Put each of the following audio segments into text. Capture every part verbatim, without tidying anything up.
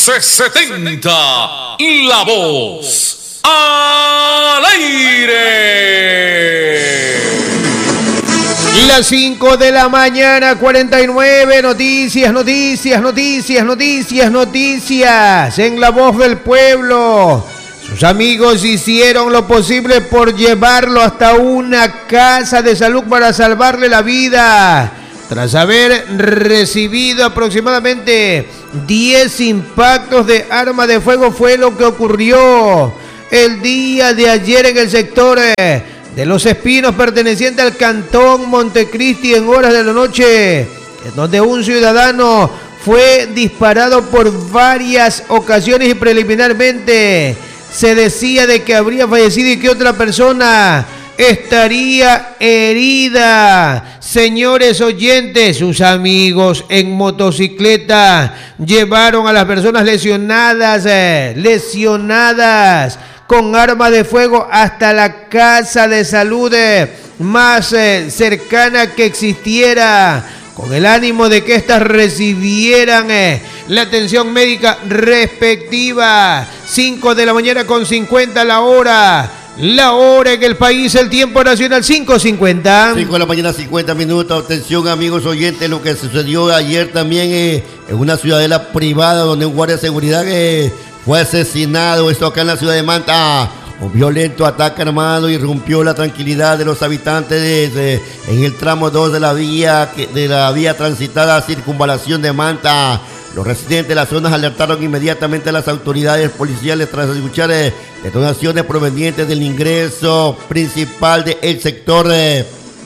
once setenta, La Voz al aire. Las cinco de la mañana, cuarenta y nueve, noticias, noticias, noticias, noticias, noticias, en La Voz del Pueblo. Sus amigos hicieron lo posible por llevarlo hasta una casa de salud para salvarle la vida. Tras haber recibido aproximadamente diez impactos de arma de fuego, fue lo que ocurrió el día de ayer en el sector de Los Espinos, perteneciente al cantón Montecristi, en horas de la noche, en donde un ciudadano fue disparado por varias ocasiones y preliminarmente se decía de que habría fallecido y que otra persona estaría herida. Señores oyentes, sus amigos en motocicleta llevaron a las personas lesionadas, eh, lesionadas con arma de fuego hasta la casa de salud eh, más eh, cercana que existiera, con el ánimo de que éstas recibieran eh, la atención médica respectiva. cinco de la mañana con cincuenta la hora. La hora en el país, el tiempo nacional, cinco cincuenta. cinco de la mañana, cincuenta minutos. Atención, amigos oyentes, lo que sucedió ayer también eh, en una ciudadela privada donde un guardia de seguridad eh, fue asesinado. Esto acá en la ciudad de Manta. Un violento ataque armado irrumpió la tranquilidad de los habitantes de, de, en el tramo dos de la vía de la vía transitada Circunvalación de Manta. Los residentes de las zonas alertaron inmediatamente a las autoridades policiales tras escuchar eh, detonaciones provenientes del ingreso principal del sector. Eh,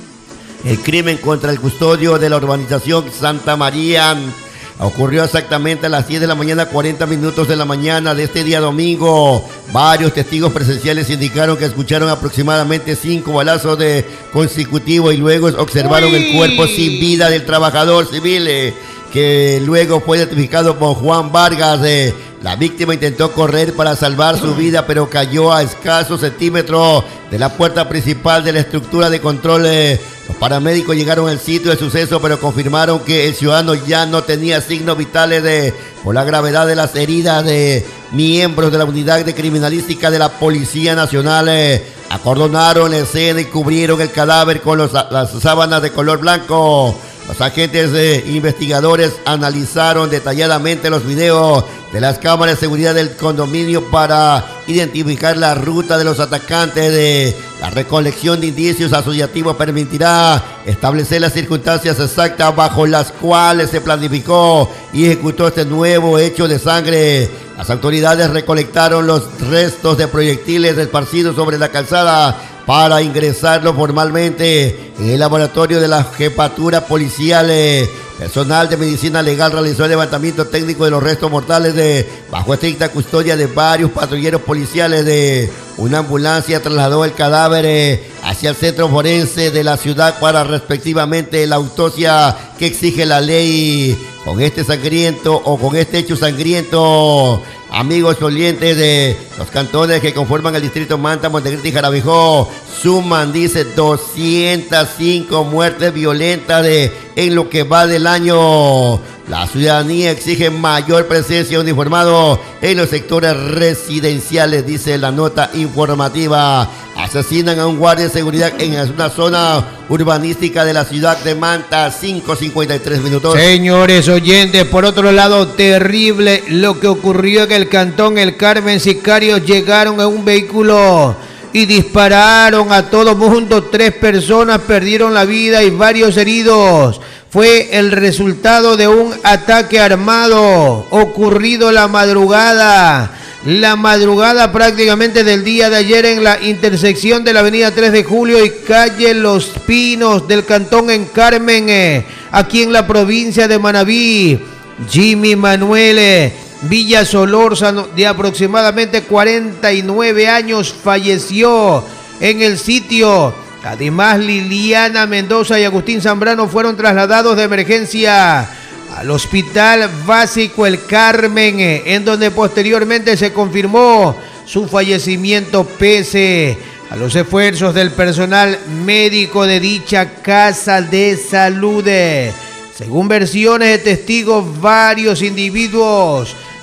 el crimen contra el custodio de la urbanización Santa María ocurrió exactamente a las diez de la mañana, cuarenta minutos de la mañana de este día domingo. Varios testigos presenciales indicaron que escucharon aproximadamente cinco balazos de consecutivos y luego observaron Uy. el cuerpo sin vida del trabajador civil, eh, que luego fue identificado por Juan Vargas. Eh, la víctima intentó correr para salvar su vida, pero cayó a escasos centímetros de la puerta principal de la estructura de control. Eh, Los paramédicos llegaron al sitio de suceso, pero confirmaron que el ciudadano ya no tenía signos vitales de, por la gravedad de las heridas de miembros de la unidad de criminalística de la Policía Nacional. Eh, acordonaron la escena y cubrieron el cadáver con los, las sábanas de color blanco. Los agentes eh, investigadores analizaron detalladamente los videos de las cámaras de seguridad del condominio para identificar la ruta de los atacantes. De la recolección de indicios asociativos permitirá establecer las circunstancias exactas bajo las cuales se planificó y ejecutó este nuevo hecho de sangre. Las autoridades recolectaron los restos de proyectiles esparcidos sobre la calzada para ingresarlo formalmente en el laboratorio de la jefatura policial. Personal de medicina legal realizó el levantamiento técnico de los restos mortales de bajo estricta custodia de varios patrulleros policiales. De una ambulancia trasladó el cadáver hacia el centro forense de la ciudad para respectivamente la autopsia que exige la ley. Con este sangriento o con este hecho sangriento, amigos oyentes de los cantones que conforman el distrito Manta, Montecristi y Jarabacoa, suman, dice, doscientas cinco muertes violentas de, en lo que va del año. La ciudadanía exige mayor presencia uniformada en los sectores residenciales, dice la nota informativa. Asesinan a un guardia de seguridad en una zona urbanística de la ciudad de Manta, cinco cincuenta y tres minutos. Señores oyentes, por otro lado, terrible lo que ocurrió en el cantón El Carmen. Sicarios llegaron en un vehículo y dispararon a todo mundo. Tres personas perdieron la vida y varios heridos. Fue el resultado de un ataque armado ocurrido la madrugada. La madrugada prácticamente del día de ayer en la intersección de la avenida tres de julio y calle Los Pinos del cantón El Carmen, eh, aquí en la provincia de Manabí. Jimmy Manuel eh, Villa Solórzano, de aproximadamente cuarenta y nueve años, falleció en el sitio. Además, Liliana Mendoza y Agustín Zambrano fueron trasladados de emergencia al Hospital Básico El Carmen, en donde posteriormente se confirmó su fallecimiento pese a los esfuerzos del personal médico de dicha casa de salud. Según versiones de testigos, varios individuos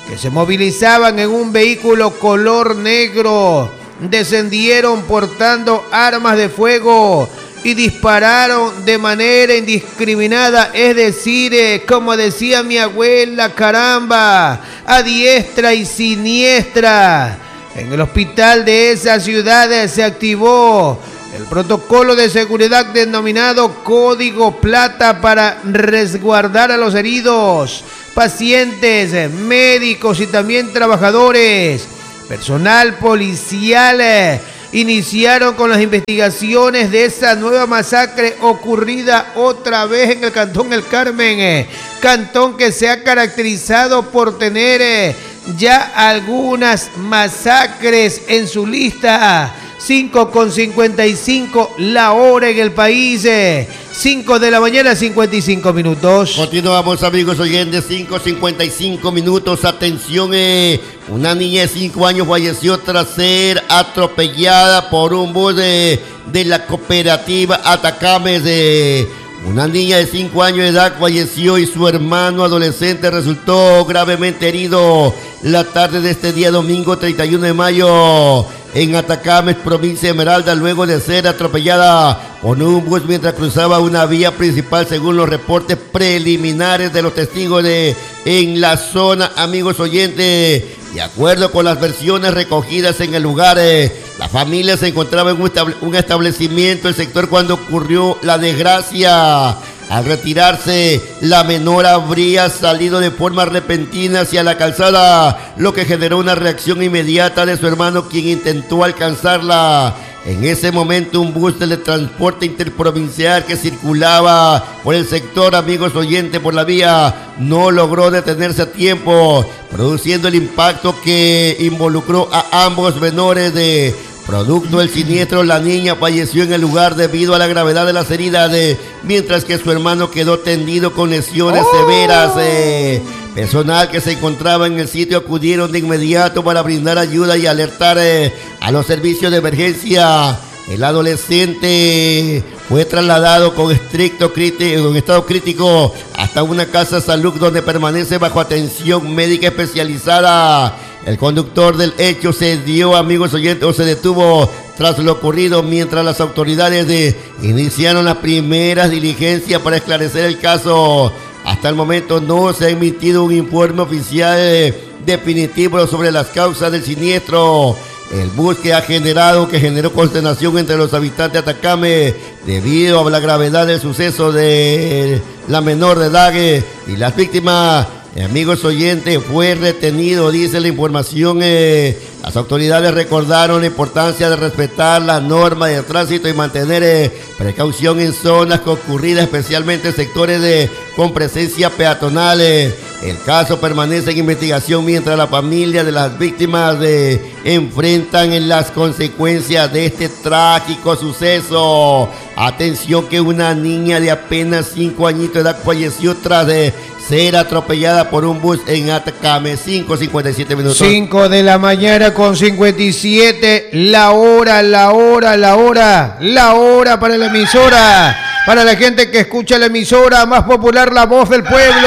que se movilizaban en un vehículo color negro descendieron portando armas de fuego y dispararon de manera indiscriminada, es decir, eh, como decía mi abuela, caramba, a diestra y siniestra. En el hospital de esa ciudad eh, se activó el protocolo de seguridad denominado Código Plata para resguardar a los heridos, pacientes, eh, médicos y también trabajadores. Personal policial eh, iniciaron con las investigaciones de esa nueva masacre ocurrida otra vez en el Cantón El Carmen, eh, cantón que se ha caracterizado por tener eh, ya algunas masacres en su lista. cinco con cincuenta y cinco la hora en el país, eh, cinco de la mañana, cincuenta y cinco minutos. Continuamos, amigos oyentes, cinco cincuenta y cinco minutos. Atención, eh, una niña de cinco años falleció tras ser atropellada por un bus de, de la cooperativa Atacames. De una niña de cinco años de edad falleció y su hermano adolescente resultó gravemente herido la tarde de este día domingo treinta y uno de mayo en Atacames, provincia de Esmeralda, luego de ser atropellada por un bus mientras cruzaba una vía principal, según los reportes preliminares de los testigos de en la zona, amigos oyentes. De acuerdo con las versiones recogidas en el lugar, eh, la familia se encontraba en un, estable, un establecimiento del sector cuando ocurrió la desgracia. Al retirarse, la menor habría salido de forma repentina hacia la calzada, lo que generó una reacción inmediata de su hermano, quien intentó alcanzarla. En ese momento, un bus de transporte interprovincial que circulaba por el sector, amigos oyentes, por la vía, no logró detenerse a tiempo, produciendo el impacto que involucró a ambos menores. De producto del siniestro, la niña falleció en el lugar debido a la gravedad de las heridas, de, mientras que su hermano quedó tendido con lesiones oh. severas. Eh. Personal que se encontraba en el sitio acudieron de inmediato para brindar ayuda y alertar eh, a los servicios de emergencia. El adolescente fue trasladado con estricto crítico, en estado crítico hasta una casa de salud donde permanece bajo atención médica especializada. El conductor del hecho se dio, amigos oyentes, o se detuvo tras lo ocurrido, mientras las autoridades de, iniciaron las primeras diligencias para esclarecer el caso. Hasta el momento no se ha emitido un informe oficial eh, definitivo sobre las causas del siniestro. El bus que ha generado, que generó consternación entre los habitantes de Atacame debido a la gravedad del suceso de la menor de edad eh, y las víctimas. Amigos oyentes, fue retenido, dice la información. Eh, las autoridades recordaron la importancia de respetar las normas de tránsito y mantener eh, precaución en zonas concurridas, especialmente en sectores de, con presencia peatonal. Eh. El caso permanece en investigación mientras la familia de las víctimas eh, enfrentan en las consecuencias de este trágico suceso. Atención, que una niña de apenas cinco añitos de edad falleció tras de ser atropellada por un bus en Atacame. Cinco cincuenta y siete minutos. cinco de la mañana con cincuenta y siete, la hora, la hora, la hora, la hora para la emisora, para la gente que escucha la emisora más popular, La Voz del Pueblo.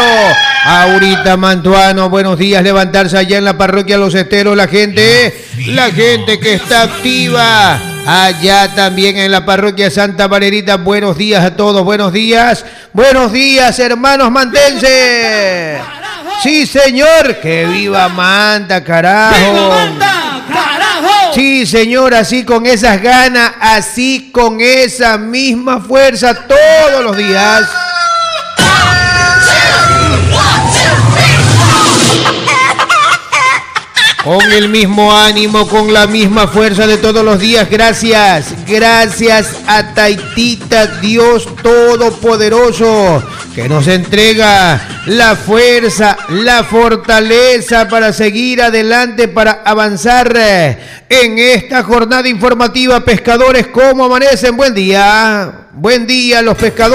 Ahorita Mantuano, buenos días, levantarse allá en la parroquia Los Esteros, la gente, la gente que está activa. Allá también en la parroquia Santa Valerita, buenos días a todos, buenos días, buenos días, hermanos mantenses. Sí, señor, que viva Manta, carajo. ¡Viva Manta, carajo! Sí, señor, así con esas ganas, así con esa misma fuerza todos los días. Con el mismo ánimo, con la misma fuerza de todos los días. Gracias, gracias a Taitita, Dios Todopoderoso, que nos entrega la fuerza, la fortaleza para seguir adelante, para avanzar en esta jornada informativa. Pescadores, ¿cómo amanecen? Buen día, buen día los pescadores.